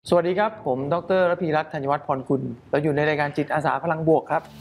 สวัสดีครับผมดร.ระพีรัตน์ธัญวัฒน์พรคุณเราอยู่ในรายการจิตอาสาพลังบวกครับ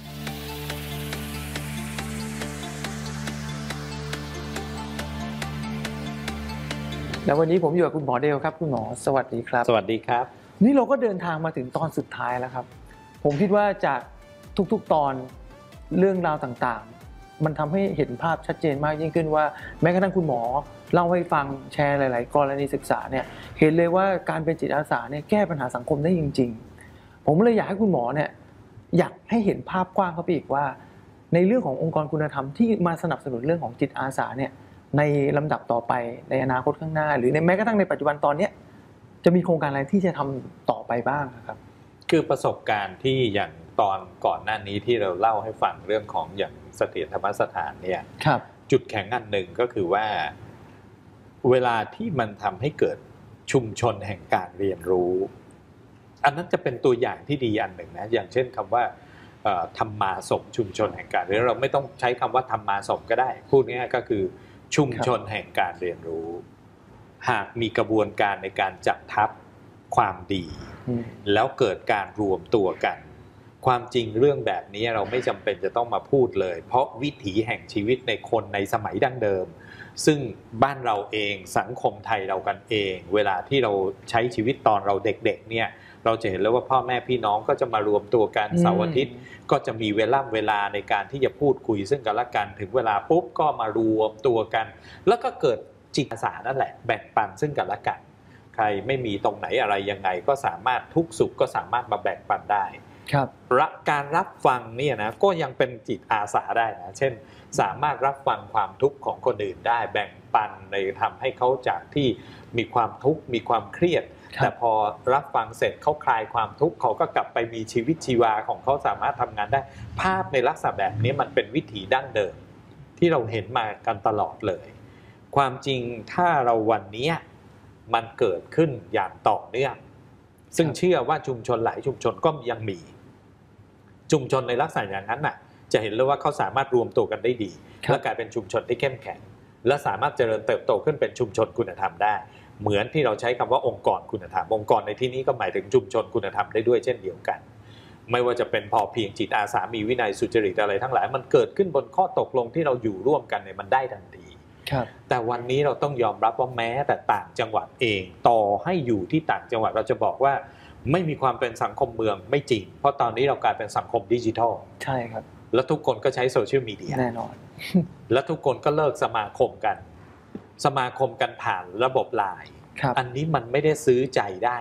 แล้ววันนี้ผมอยู่กับคุณหมอเดลครับคุณหมอสวัสดีครับสวัสดีครับนี่เราก็เดินทางมาถึงตอนสุดท้ายแล้วครับผมคิดว่าจากทุกๆตอนเรื่องราวต่างๆมันทำให้เห็นภาพชัดเจนมากยิ่งขึ้นว่าแม้กระทั่งคุณหมอเล่าให้ฟังแชร์หลายๆกรณีศึกษาเนี่ยเห็นเลยว่าการเป็นจิตอาสาเนี่ยแก้ปัญหาสังคมได้จริงๆผมเลยอยากให้คุณหมอเนี่ยอยากให้เห็นภาพกว้างเข้าไปอีกว่าในเรื่องขององค์กรคุณธรรมที่มาสนับสนุนเรื่องของจิตอาสาเนี่ยในลำดับต่อไปในอนาคตข้างหน้าหรือในแม้กระทั่งในปัจจุบันตอนนี้จะมีโครงการอะไรที่จะทำต่อไปบ้างครับคือประสบการณ์ที่อย่างตอนก่อนหน้านี้ที่เราเล่าให้ฟังเรื่องของอย่างเสถียรธรรมสถานเนี่ยจุดแข็งอันหนึ่งก็คือว่าเวลาที่มันทำให้เกิดชุมชนแห่งการเรียนรู้อันนั้นจะเป็นตัวอย่างที่ดีอันหนึ่งนะอย่างเช่นคำว่าธรรมาสมชุมชนแห่งการเรียนรู้เราไม่ต้องใช้คำว่าธรรมาสมก็ได้พูดง่ายๆก็คือชุมชนแห่งการเรียนรู้หากมีกระบวนการในการจัดทัพความดีแล้วเกิดการรวมตัวกันความจริงเรื่องแบบนี้เราไม่จำเป็นจะต้องมาพูดเลยเพราะวิถีแห่งชีวิตในคนในสมัยดั้งเดิมซึ่งบ้านเราเองสังคมไทยเรากันเองเวลาที่เราใช้ชีวิตตอนเราเด็กๆเนี่ยเราจะเห็นแล้วว่าพ่อแม่พี่น้องก็จะมารวมตัวกันเสาร์อาทิตย์ก็จะมีเวลาในการที่จะพูดคุยซึ่งกันและกันถึงเวลาปุ๊บก็มารวมตัวกันแล้วก็เกิดจิตอาสานั่นแหละแบ่งปันซึ่งกันและกันใครไม่มีตรงไหนอะไรยังไงก็สามารถทุกสุขก็สามารถมาแบ่งปันได้การรับฟังเนี่ยนะก็ยังเป็นจิตอาสาได้นะเช่นสามารถรับฟังความทุกข์ของคนอื่นได้แบ่งปันในทำให้เขาจากที่มีความทุกข์มีความเครียดแต่พอรับฟังเสร็จเขาคลายความทุกข์เขาก็กลับไปมีชีวิตชีวาของเขาสามารถทำงานได้ภาพในลักษณะแบบนี้มันเป็นวิถีดั้งเดิมที่เราเห็นมากันตลอดเลยความจริงถ้าเราวันนี้มันเกิดขึ้นอย่างต่อเนื่องซึ่งเชื่อว่าชุมชนหลายชุมชนก็ยังมีชุมชนในลักษณะอย่างนั้นน่ะจะเห็นเลยว่าเขาสามารถรวมตัวกันได้ดีและกลายเป็นชุมชนที่เข้มแข็งและสามารถเจริญเติบโตขึ้นเป็นชุมชนคุณธรรมได้เหมือนที่เราใช้คำว่าองค์กรคุณธรรมองค์กรในที่นี้ก็หมายถึงชุมชนคุณธรรมได้ด้วยเช่นเดียวกันไม่ว่าจะเป็นพอเพียงจิตอาสามีวินัยสุจริตอะไรทั้งหลายมันเกิดขึ้นบนข้อตกลงที่เราอยู่ร่วมกันเนี่ยมันได้ทันทีแต่วันนี้เราต้องยอมรับว่าแม้แต่ต่างจังหวัดเองต่อให้อยู่ที่ต่างจังหวัดเราจะบอกว่าไม่มีความเป็นสังคมเมืองไม่จริงเพราะตอนนี้เรากลายเป็นสังคมดิจิทัลใช่ครับแล้วทุกคนก็ใช้โซเชียลมีเดียแน่นอนแล้วทุกคนก็เลิกสมาคมกันผ่านระบบไลน์อันนี้มันไม่ได้ซื้อใจได้